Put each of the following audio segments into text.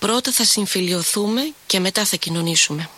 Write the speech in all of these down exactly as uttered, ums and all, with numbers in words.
Πρώτα θα συμφιλιωθούμε και μετά θα κοινωνήσουμε.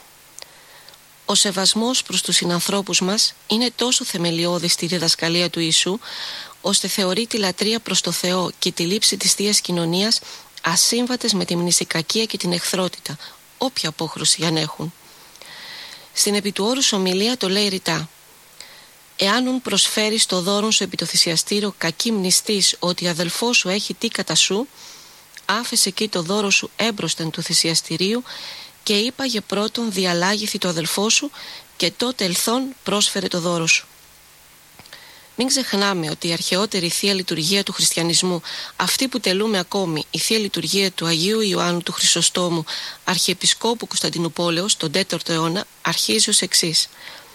Ο σεβασμός προς τους συνανθρώπους μας είναι τόσο θεμελιώδης στη διδασκαλία του Ιησού, ώστε θεωρεί τη λατρεία προς το Θεό και τη λήψη της Θείας Κοινωνίας ασύμβατες με τη μνησικακία και την εχθρότητα, όποια απόχρωση αν έχουν. Στην επί του όρους ομιλία το λέει ρητά: «Εάν ουν προσφέρεις το δώρον σου επί το θυσιαστήριο κακή μνηστής ότι αδελφός σου έχει τι κατά σου, άφησε εκεί το δώρο σου έμπροσθεν του θυσιαστηρίου και είπαγε πρώτον διαλάγηθη το αδελφό σου και τότε ελθόν πρόσφερε το δώρο σου». Μην ξεχνάμε ότι η αρχαιότερη Θεία Λειτουργία του χριστιανισμού, αυτή που τελούμε ακόμη, η Θεία Λειτουργία του Αγίου Ιωάννου του Χρυσοστόμου, Αρχιεπισκόπου Κωνσταντινουπόλεως, τον τέταρτο αιώνα, αρχίζει ως εξής: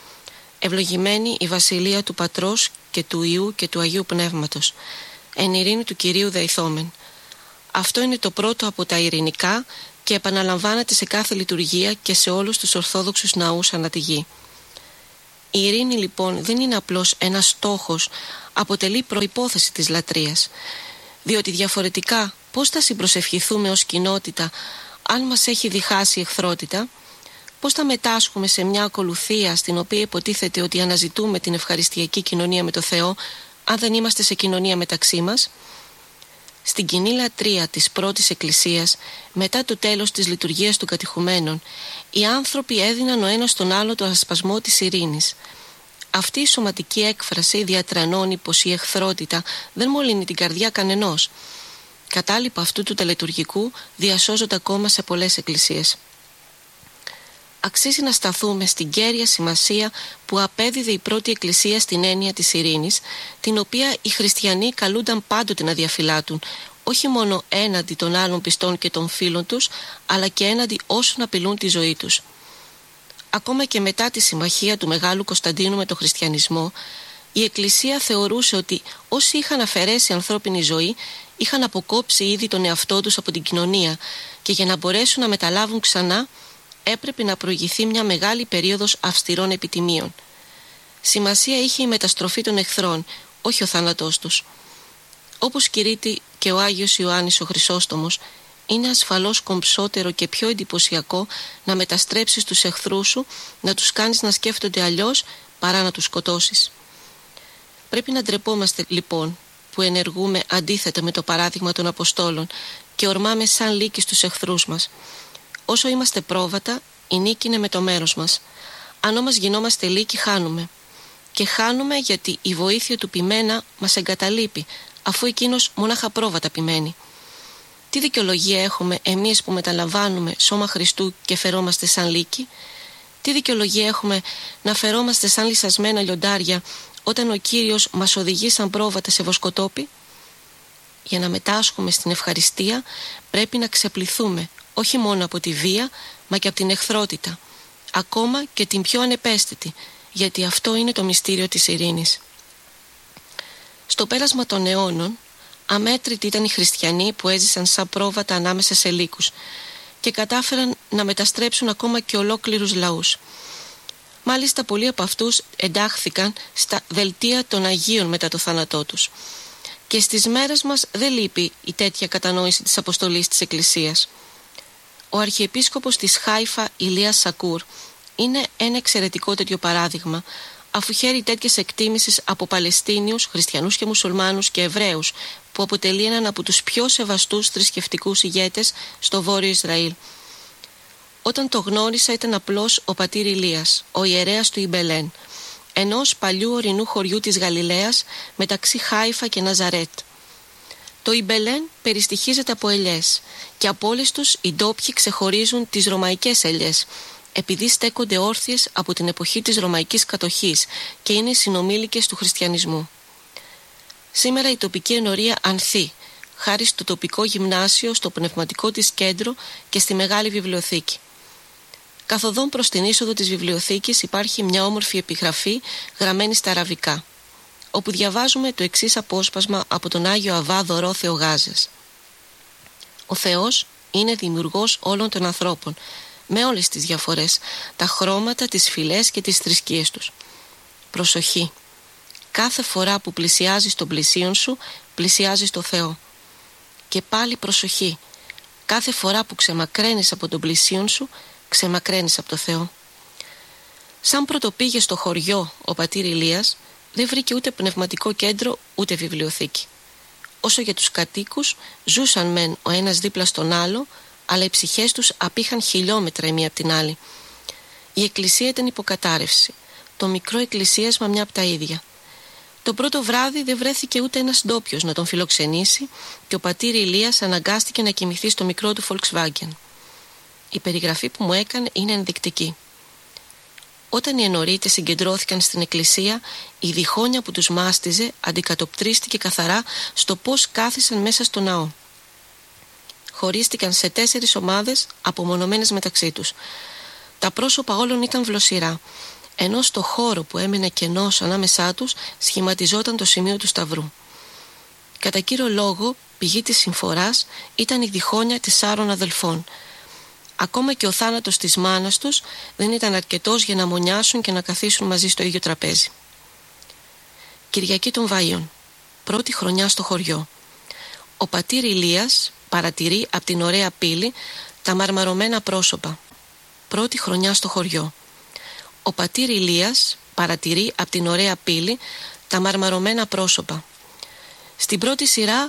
«Ευλογημένη η βασιλεία του Πατρός και του Υιού και του Αγίου Πνεύματος, εν ειρήνη του Κυρίου δεηθόμεν». Αυτό είναι το πρώτο από τα ειρηνικά και επαναλαμβάνεται σε κάθε λειτουργία και σε όλους τους Ορθόδοξους ναούς ανά τη γη. Η ειρήνη λοιπόν δεν είναι απλώς ένας στόχος, αποτελεί προϋπόθεση της λατρείας, διότι διαφορετικά πώς θα συμπροσευχηθούμε ως κοινότητα αν μας έχει διχάσει η εχθρότητα, πώς θα μετάσχουμε σε μια ακολουθία στην οποία υποτίθεται ότι αναζητούμε την ευχαριστιακή κοινωνία με το Θεό, αν δεν είμαστε σε κοινωνία μεταξύ μας. Στην κοινή λατρεία της πρώτης Εκκλησίας, μετά το τέλος της λειτουργίας των κατηχουμένων, οι άνθρωποι έδιναν ο ένας τον άλλο το ασπασμό της ειρήνης. Αυτή η σωματική έκφραση διατρανώνει πως η εχθρότητα δεν μολύνει την καρδιά κανενός. Κατάλοιπα αυτού του τελετουργικού διασώζονται ακόμα σε πολλές εκκλησίες. Αξίζει να σταθούμε στην κέρια σημασία που απέδιδε η πρώτη Εκκλησία στην έννοια της ειρήνης, την οποία οι χριστιανοί καλούνταν πάντοτε να διαφυλάτουν, όχι μόνο έναντι των άλλων πιστών και των φίλων τους, αλλά και έναντι όσων απειλούν τη ζωή τους. Ακόμα και μετά τη συμμαχία του Μεγάλου Κωνσταντίνου με τον χριστιανισμό, η Εκκλησία θεωρούσε ότι όσοι είχαν αφαιρέσει ανθρώπινη ζωή, είχαν αποκόψει ήδη τον εαυτό τους από την κοινωνία και για να μπορέσουν να μεταλάβουν ξανά, έπρεπε να προηγηθεί μια μεγάλη περίοδος αυστηρών επιτιμίων. Σημασία είχε η μεταστροφή των εχθρών, όχι ο θάνατός τους. Όπως κηρύττει και ο Άγιος Ιωάννης ο Χρυσόστομος, είναι ασφαλώς κομψότερο και πιο εντυπωσιακό να μεταστρέψεις τους εχθρούς σου, να τους κάνεις να σκέφτονται αλλιώς παρά να τους σκοτώσεις. Πρέπει να ντρεπόμαστε λοιπόν που ενεργούμε αντίθετα με το παράδειγμα των Αποστόλων και ορμάμε σαν λύκοι στους εχθρούς μας. Όσο είμαστε πρόβατα, η νίκη είναι με το μέρος μας. Αν όμως γινόμαστε λύκοι, χάνουμε. Και χάνουμε γιατί η βοήθεια του ποιμένα μας εγκαταλείπει, αφού εκείνος μόναχα πρόβατα ποιμένει. Τι δικαιολογία έχουμε εμείς που μεταλαμβάνουμε σώμα Χριστού και φερόμαστε σαν λύκοι? Τι δικαιολογία έχουμε να φερόμαστε σαν λυσασμένα λιοντάρια όταν ο Κύριος μας οδηγεί σαν πρόβατα σε βοσκοτόπι? Για να μετάσχουμε στην ευχαριστία πρέπει να ξεπληθούμε όχι μόνο από τη βία, μα και από την εχθρότητα, ακόμα και την πιο ανεπαίσθητη, γιατί αυτό είναι το μυστήριο της ειρήνης. Στο πέρασμα των αιώνων, αμέτρητοι ήταν οι χριστιανοί που έζησαν σαν πρόβατα ανάμεσα σε λύκους και κατάφεραν να μεταστρέψουν ακόμα και ολόκληρους λαούς. Μάλιστα πολλοί από αυτούς εντάχθηκαν στα δελτία των Αγίων μετά το θάνατό τους. Και στις μέρες μας δεν λείπει η τέτοια κατανόηση της αποστολής της Εκκλησίας. Ο Αρχιεπίσκοπος της Χάιφα Ηλίας Σακούρ είναι ένα εξαιρετικό τέτοιο παράδειγμα, αφού χαίρει τέτοιες εκτίμησης από Παλαιστίνιους, Χριστιανούς και Μουσουλμάνους και Εβραίους, που αποτελεί έναν από τους πιο σεβαστούς θρησκευτικούς ηγέτες στο Βόρειο Ισραήλ. Όταν το γνώρισα ήταν απλώς ο πατήρ Ηλίας, ο ιερέας του Ιμπελέν, ενός παλιού ορεινού χωριού της Γαλιλαίας μεταξύ Χάιφα και Ναζαρέτ. Το Ιμπελέν περιστοιχίζεται από ελιές και από όλες τους οι ντόπιοι ξεχωρίζουν τις ρωμαϊκές ελιές, επειδή στέκονται όρθιες από την εποχή της ρωμαϊκής κατοχής και είναι συνομήλικες του χριστιανισμού. Σήμερα η τοπική ενορία ανθεί, χάρη στο τοπικό γυμνάσιο, στο πνευματικό της κέντρο και στη μεγάλη βιβλιοθήκη. Καθοδόν προς την είσοδο της βιβλιοθήκης υπάρχει μια όμορφη επιγραφή γραμμένη στα αραβικά, όπου διαβάζουμε το εξής απόσπασμα από τον Άγιο Αββά Δωρό Θεογάζες. Ο Θεός είναι δημιουργός όλων των ανθρώπων, με όλες τις διαφορές, τα χρώματα, τις φυλές και τις θρησκείες τους. Προσοχή! Κάθε φορά που πλησιάζεις τον πλησίον σου, πλησιάζεις το Θεό. Και πάλι προσοχή! Κάθε φορά που ξεμακραίνεις από τον πλησίον σου, ξεμακραίνεις από το Θεό. Σαν πρωτοπήγε στο χωριό ο πατήρ Ηλίας, δεν βρήκε ούτε πνευματικό κέντρο ούτε βιβλιοθήκη. Όσο για τους κατοίκους, ζούσαν μεν ο ένας δίπλα στον άλλο, αλλά οι ψυχές τους απήχαν χιλιόμετρα η μία από την άλλη. Η εκκλησία ήταν υποκατάρρευση, το μικρό εκκλησίασμα μια από τα ίδια. Το πρώτο βράδυ δεν βρέθηκε ούτε ένας ντόπιος να τον φιλοξενήσει και ο πατήρ Ηλίας αναγκάστηκε να κοιμηθεί στο μικρό του Volkswagen. Η περιγραφή που μου έκανε είναι ενδεικτική. Όταν οι ενορίτες συγκεντρώθηκαν στην εκκλησία, η διχόνοια που τους μάστιζε αντικατοπτρίστηκε καθαρά στο πώς κάθισαν μέσα στο ναό. Χωρίστηκαν σε τέσσερις ομάδες απομονωμένες μεταξύ τους. Τα πρόσωπα όλων ήταν βλοσιρά, ενώ στο χώρο που έμενε κενός ανάμεσά τους σχηματιζόταν το σημείο του σταυρού. Κατά κύριο λόγο, πηγή της συμφοράς ήταν η διχόνοια τεσσάρων αδελφών. Ακόμα και ο θάνατος της μάνας τους δεν ήταν αρκετός για να μονιάσουν και να καθίσουν μαζί στο ίδιο τραπέζι. Κυριακή των Βαΐων. Πρώτη χρονιά στο χωριό. Ο πατήρ Ηλίας παρατηρεί από την ωραία πύλη τα μαρμαρωμένα πρόσωπα. Πρώτη χρονιά στο χωριό. Ο πατήρ Ηλίας παρατηρεί από την ωραία πύλη τα μαρμαρωμένα πρόσωπα. Στην πρώτη σειρά